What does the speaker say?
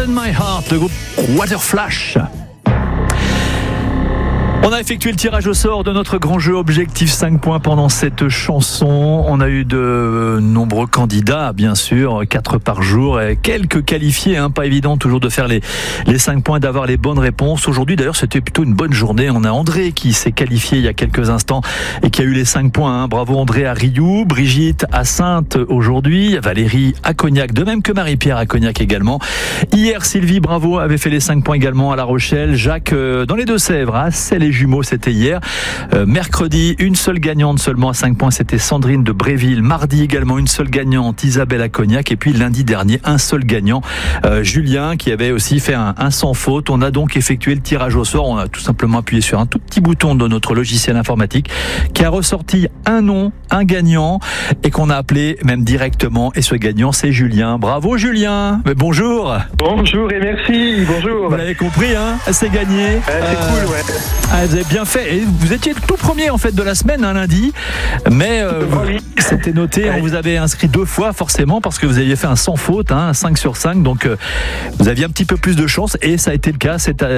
in My Heart, le groupe Waterflash. On a effectué le tirage au sort de notre grand jeu Objectif 5 points pendant cette chanson. On a eu de nombreux candidats, bien sûr, 4 par jour, et quelques qualifiés, pas évident toujours de faire les 5 points, d'avoir les bonnes réponses. Aujourd'hui, d'ailleurs, c'était plutôt une bonne journée. On a André qui s'est qualifié il y a quelques instants et qui a eu les 5 points. Bravo André à Riou, Brigitte à Saintes aujourd'hui, Valérie à Cognac, de même que Marie-Pierre à Cognac également. Hier, Sylvie, bravo, avait fait les 5 points également à La Rochelle. Jacques dans les Deux-Sèvres, à Celles-les-Jumeaux, c'était hier. Mercredi, une seule gagnante seulement à 5 points, c'était Sandrine de Bréville. Mardi également, une seule gagnante, Isabelle à Cognac. Et puis lundi dernier, un seul gagnant, Julien, qui avait aussi fait un sans faute. On a donc effectué le tirage au sort. On a tout simplement appuyé sur un tout petit bouton de notre logiciel informatique qui a ressorti un nom, un gagnant, et qu'on a appelé même directement. Et ce gagnant, c'est Julien. Bravo Julien. Mais bonjour. Bonjour et merci. Bonjour. Vous l'avez compris, c'est gagné. C'est cool, ouais. Vous avez bien fait. Et vous étiez le tout premier en fait de la semaine, lundi. Mais c'était noté. On vous avait inscrit 2 fois forcément parce que vous aviez fait un sans faute, 5 sur 5. Donc vous aviez un petit peu plus de chance et ça a été le cas.